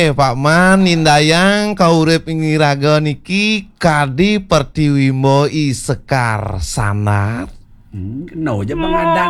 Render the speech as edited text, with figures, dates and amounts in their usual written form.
Nggih, Pak Man Nindayang kaurip ing iraga niki Kadi Pertiwimbo I Sekar Sanat. No aja Bang Adang.